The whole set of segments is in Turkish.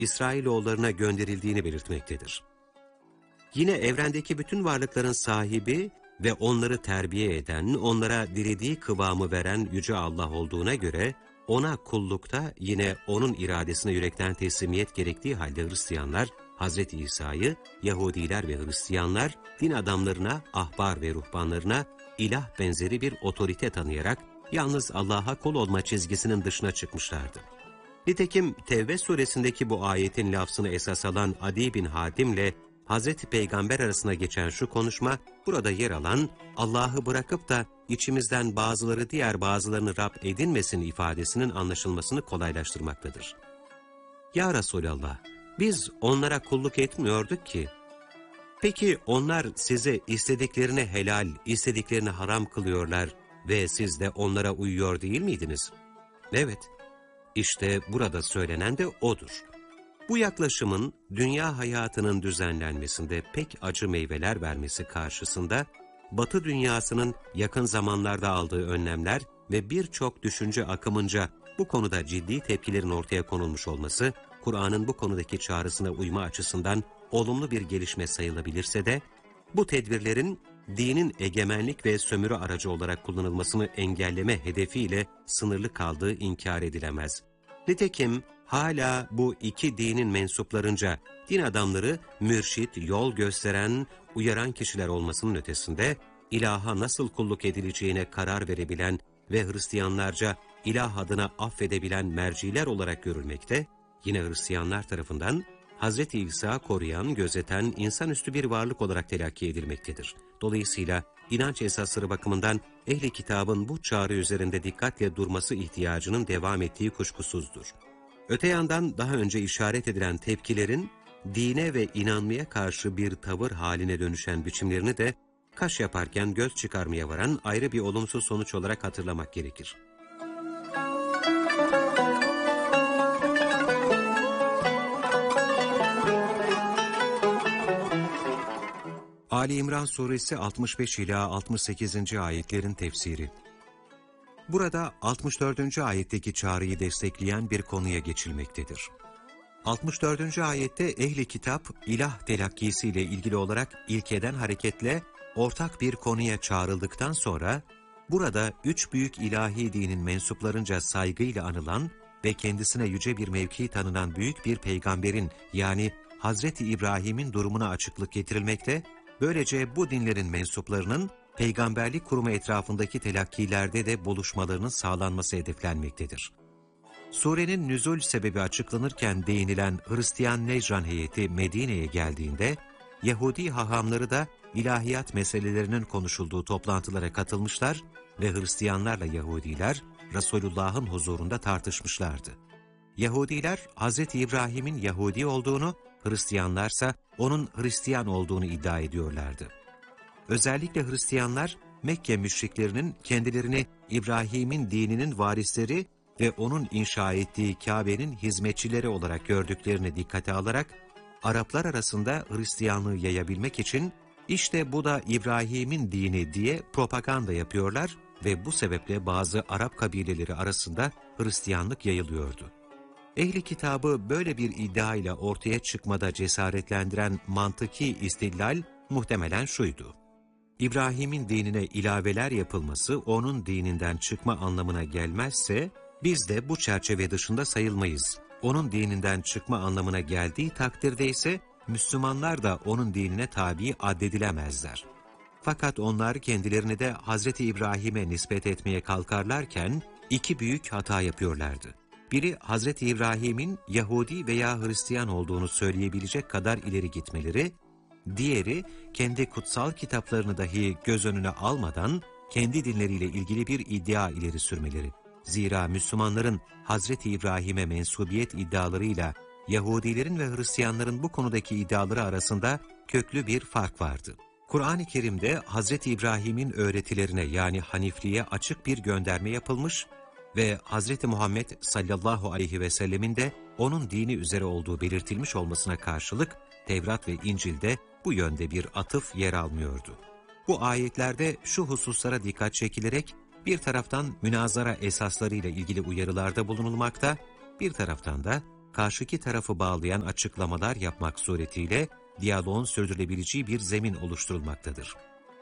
İsrailoğullarına gönderildiğini belirtmektedir. Yine evrendeki bütün varlıkların sahibi ve onları terbiye eden, onlara dilediği kıvamı veren Yüce Allah olduğuna göre, ona kullukta yine onun iradesine yürekten teslimiyet gerektiği halde Hristiyanlar, Hz. İsa'yı, Yahudiler ve Hristiyanlar, din adamlarına, ahbar ve ruhbanlarına ilah benzeri bir otorite tanıyarak, yalnız Allah'a kul olma çizgisinin dışına çıkmışlardı. Nitekim Tevbe suresindeki bu ayetin lafzını esas alan Adi bin Hatim'le Hazreti Peygamber arasında geçen şu konuşma, burada yer alan Allah'ı bırakıp da içimizden bazıları diğer bazılarını Rab edinmesin ifadesinin anlaşılmasını kolaylaştırmaktadır. Ya Resulallah, biz onlara kulluk etmiyorduk ki. Peki onlar size istediklerini helal, istediklerini haram kılıyorlar ve siz de onlara uyuyor değil miydiniz? Evet, işte burada söylenen de odur. Bu yaklaşımın dünya hayatının düzenlenmesinde pek acı meyveler vermesi karşısında, Batı dünyasının yakın zamanlarda aldığı önlemler ve birçok düşünce akımınca bu konuda ciddi tepkilerin ortaya konulmuş olması, Kur'an'ın bu konudaki çağrısına uyma açısından olumlu bir gelişme sayılabilirse de, bu tedbirlerin dinin egemenlik ve sömürü aracı olarak kullanılmasını engelleme hedefiyle sınırlı kaldığı inkar edilemez. Nitekim hala bu iki dinin mensuplarınca din adamları mürşit, yol gösteren, uyaran kişiler olmasının ötesinde, ilaha nasıl kulluk edileceğine karar verebilen ve Hristiyanlarca ilah adına affedebilen merciler olarak görülmekte, yine Hristiyanlar tarafından Hz. İsa koruyan, gözeten, insanüstü bir varlık olarak telakki edilmektedir. Dolayısıyla inanç esasları bakımından ehli kitabın bu çağrı üzerinde dikkatle durması ihtiyacının devam ettiği kuşkusuzdur. Öte yandan daha önce işaret edilen tepkilerin dine ve inanmaya karşı bir tavır haline dönüşen biçimlerini de kaş yaparken göz çıkarmaya varan ayrı bir olumsuz sonuç olarak hatırlamak gerekir. Ali İmran Suresi 65 ila 68. ayetlerin tefsiri. Burada 64. ayetteki çağrıyı destekleyen bir konuya geçilmektedir. 64. ayette ehli kitap ilah telakkisiyle ilgili olarak ilkeden hareketle ortak bir konuya çağrıldıktan sonra, burada üç büyük ilahi dinin mensuplarınca saygıyla anılan ve kendisine yüce bir mevki tanınan büyük bir peygamberin yani Hazreti İbrahim'in durumuna açıklık getirilmekte, böylece bu dinlerin mensuplarının peygamberlik kurumu etrafındaki telakkilerde de buluşmalarının sağlanması hedeflenmektedir. Surenin nüzul sebebi açıklanırken değinilen Hristiyan Necran heyeti Medine'ye geldiğinde, Yahudi hahamları da ilahiyat meselelerinin konuşulduğu toplantılara katılmışlar ve Hristiyanlarla Yahudiler Resulullah'ın huzurunda tartışmışlardı. Yahudiler Hz. İbrahim'in Yahudi olduğunu, Hristiyanlarsa onun Hristiyan olduğunu iddia ediyorlardı. Özellikle Hristiyanlar, Mekke müşriklerinin kendilerini İbrahim'in dininin varisleri ve onun inşa ettiği Kabe'nin hizmetçileri olarak gördüklerini dikkate alarak, Araplar arasında Hristiyanlığı yayabilmek için, işte bu da İbrahim'in dini diye propaganda yapıyorlar ve bu sebeple bazı Arap kabileleri arasında Hristiyanlık yayılıyordu. Ehli kitabı böyle bir iddia ile ortaya çıkmada cesaretlendiren mantıki istidlal muhtemelen şuydu: İbrahim'in dinine ilaveler yapılması onun dininden çıkma anlamına gelmezse, biz de bu çerçeve dışında sayılmayız. Onun dininden çıkma anlamına geldiği takdirde ise Müslümanlar da onun dinine tabi addedilemezler. Fakat onlar kendilerini de Hazreti İbrahim'e nispet etmeye kalkarlarken iki büyük hata yapıyorlardı. Biri, Hazreti İbrahim'in Yahudi veya Hristiyan olduğunu söyleyebilecek kadar ileri gitmeleri, diğeri, kendi kutsal kitaplarını dahi göz önüne almadan kendi dinleriyle ilgili bir iddia ileri sürmeleri. Zira Müslümanların Hazreti İbrahim'e mensubiyet iddialarıyla Yahudilerin ve Hristiyanların bu konudaki iddiaları arasında köklü bir fark vardı. Kur'an-ı Kerim'de Hazreti İbrahim'in öğretilerine yani Hanifliğe açık bir gönderme yapılmış ve Hazreti Muhammed sallallahu aleyhi ve sellemin de onun dini üzere olduğu belirtilmiş olmasına karşılık Tevrat ve İncil'de bu yönde bir atıf yer almıyordu. Bu ayetlerde şu hususlara dikkat çekilerek bir taraftan münazara esaslarıyla ilgili uyarılarda bulunulmakta, bir taraftan da karşıki tarafı bağlayan açıklamalar yapmak suretiyle diyaloğun sürdürülebileceği bir zemin oluşturulmaktadır.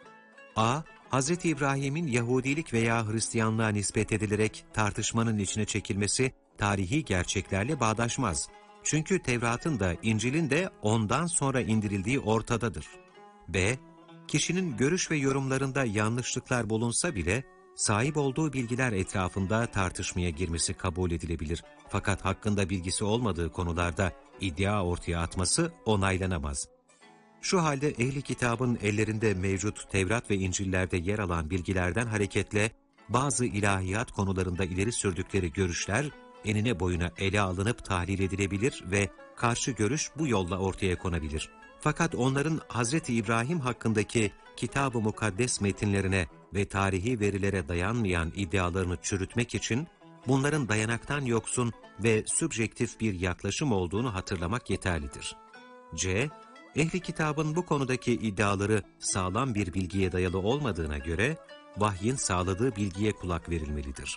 A. Hz. İbrahim'in Yahudilik veya Hristiyanlığa nispet edilerek tartışmanın içine çekilmesi tarihi gerçeklerle bağdaşmaz. Çünkü Tevrat'ın da İncil'in de ondan sonra indirildiği ortadadır. B. Kişinin görüş ve yorumlarında yanlışlıklar bulunsa bile sahip olduğu bilgiler etrafında tartışmaya girmesi kabul edilebilir. Fakat hakkında bilgisi olmadığı konularda iddia ortaya atması onaylanamaz. Şu halde ehli kitabın ellerinde mevcut Tevrat ve İncil'lerde yer alan bilgilerden hareketle bazı ilahiyat konularında ileri sürdükleri görüşler enine boyuna ele alınıp tahlil edilebilir ve karşı görüş bu yolla ortaya konabilir. Fakat onların Hz. İbrahim hakkındaki Kitab-ı Mukaddes metinlerine ve tarihi verilere dayanmayan iddialarını çürütmek için bunların dayanaktan yoksun ve sübjektif bir yaklaşım olduğunu hatırlamak yeterlidir. C. Ehli kitabın bu konudaki iddiaları sağlam bir bilgiye dayalı olmadığına göre vahyin sağladığı bilgiye kulak verilmelidir.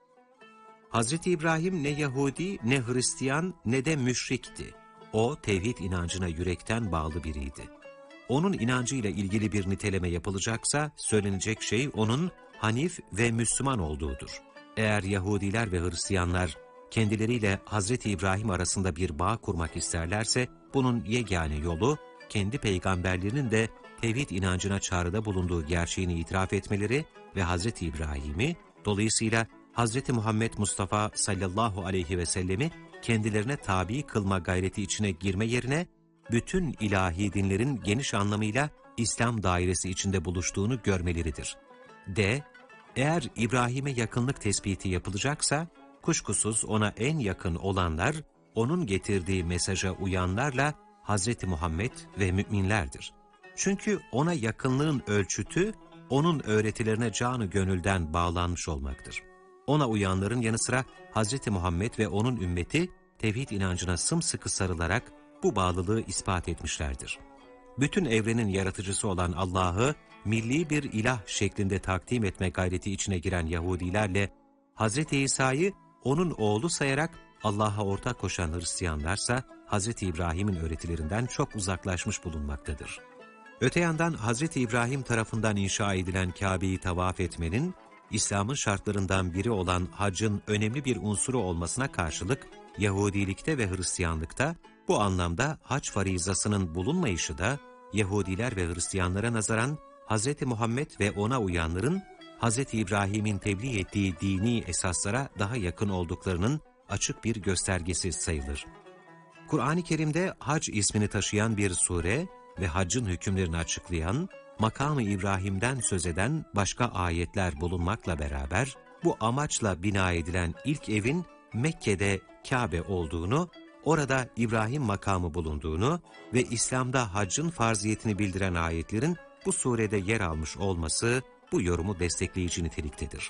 Hz. İbrahim ne Yahudi, ne Hristiyan, ne de müşrikti. O, tevhid inancına yürekten bağlı biriydi. Onun inancıyla ilgili bir niteleme yapılacaksa, söylenecek şey onun Hanif ve Müslüman olduğudur. Eğer Yahudiler ve Hristiyanlar kendileriyle Hz. İbrahim arasında bir bağ kurmak isterlerse, bunun yegane yolu, kendi peygamberlerinin de tevhid inancına çağrıda bulunduğu gerçeğini itiraf etmeleri ve Hz. İbrahim'i, dolayısıyla Hz. Muhammed Mustafa sallallahu aleyhi ve sellemi kendilerine tabi kılma gayreti içine girme yerine, bütün ilahi dinlerin geniş anlamıyla İslam dairesi içinde buluştuğunu görmeleridir. D. Eğer İbrahim'e yakınlık tespiti yapılacaksa, kuşkusuz ona en yakın olanlar, onun getirdiği mesaja uyanlarla Hz. Muhammed ve müminlerdir. Çünkü ona yakınlığın ölçütü, onun öğretilerine canı gönülden bağlanmış olmaktır. Ona uyanların yanı sıra Hz. Muhammed ve onun ümmeti, tevhid inancına sımsıkı sarılarak bu bağlılığı ispat etmişlerdir. Bütün evrenin yaratıcısı olan Allah'ı, milli bir ilah şeklinde takdim etme gayreti içine giren Yahudilerle, Hz. İsa'yı onun oğlu sayarak Allah'a ortak koşan Hristiyanlarsa, Hz. İbrahim'in öğretilerinden çok uzaklaşmış bulunmaktadır. Öte yandan Hz. İbrahim tarafından inşa edilen Kabe'yi tavaf etmenin, İslam'ın şartlarından biri olan haccın önemli bir unsuru olmasına karşılık, Yahudilikte ve Hristiyanlıkta bu anlamda hac farizasının bulunmayışı da, Yahudiler ve Hristiyanlara nazaran Hz. Muhammed ve ona uyanların, Hz. İbrahim'in tebliğ ettiği dini esaslara daha yakın olduklarının açık bir göstergesi sayılır. Kur'an-ı Kerim'de hac ismini taşıyan bir sure ve haccın hükümlerini açıklayan, Makam-ı İbrahim'den söz eden başka ayetler bulunmakla beraber, bu amaçla bina edilen ilk evin Mekke'de Kabe olduğunu, orada İbrahim makamı bulunduğunu ve İslam'da haccın farziyetini bildiren ayetlerin bu surede yer almış olması bu yorumu destekleyici niteliktedir.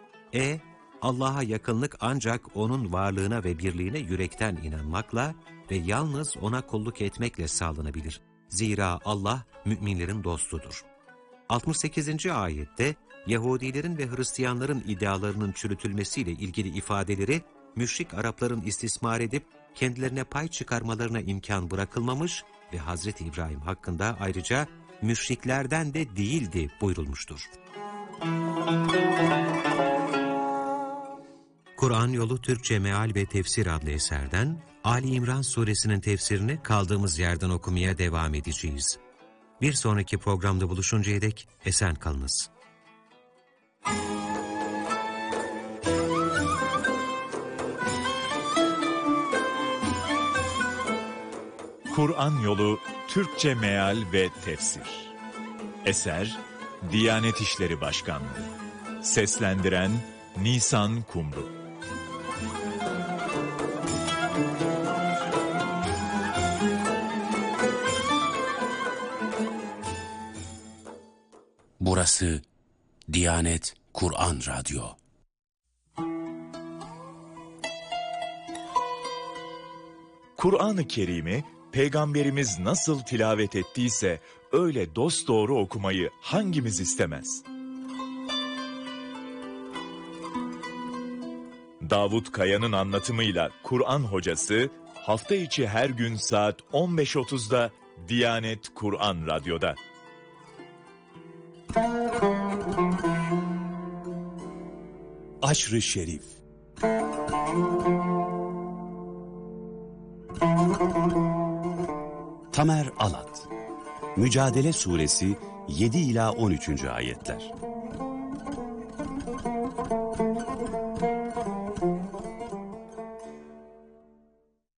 Allah'a yakınlık ancak O'nun varlığına ve birliğine yürekten inanmakla ve yalnız O'na kulluk etmekle sağlanabilir. Zira Allah müminlerin dostudur. 68. ayette Yahudilerin ve Hristiyanların iddialarının çürütülmesiyle ilgili ifadeleri müşrik Arapların istismar edip kendilerine pay çıkarmalarına imkan bırakılmamış ve Hazreti İbrahim hakkında ayrıca müşriklerden de değildi buyurulmuştur. Kur'an Yolu Türkçe Meal ve Tefsir adlı eserden Ali İmran suresinin tefsirini kaldığımız yerden okumaya devam edeceğiz. Bir sonraki programda buluşuncaya dek esen kalınız. Kur'an Yolu Türkçe Meal ve Tefsir. Eser Diyanet İşleri Başkanlığı. Seslendiren Nisan Kumru. Burası Diyanet Kur'an Radyo. Kur'an-ı Kerim'i Peygamberimiz nasıl tilavet ettiyse öyle dosdoğru okumayı hangimiz istemez? Davut Kaya'nın anlatımıyla Kur'an hocası hafta içi her gün saat 15.30'da Diyanet Kur'an Radyo'da. Aşr-ı Şerif. Tamer Alat. Mücadele Suresi 7 ila 13. ayetler.